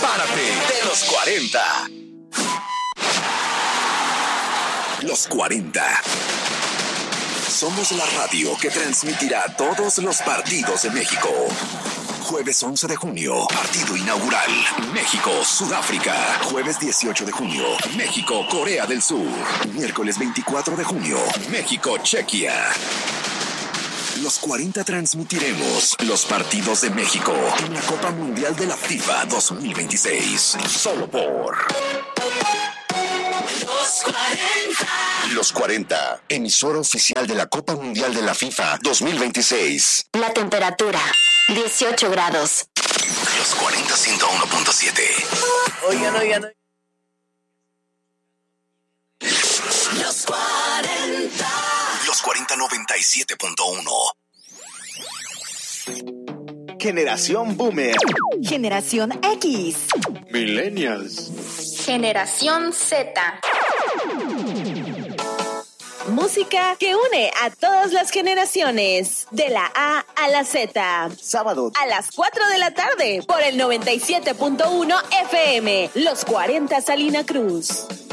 Prepárate de los 40. Los 40. Somos la radio que transmitirá todos los partidos de México. Jueves 11 de junio, partido inaugural. México-Sudáfrica. Jueves 18 de junio, México-Corea del Sur. Miércoles 24 de junio, México-Chequia. Los 40 transmitiremos los partidos de México en la Copa Mundial de la FIFA 2026. Solo por... Los 40. Los 40, emisora oficial de la Copa Mundial de la FIFA 2026. La temperatura, 18 grados. Los 40 101.7. Oigan. Los 40. Los 40 97.1. Generación Boomer. Generación X. Millennials. Generación Z. Música que une a todas las generaciones, de la A a la Z. Sábado A las 4 de la tarde, por el 97.1 FM, Los 40 Salina Cruz.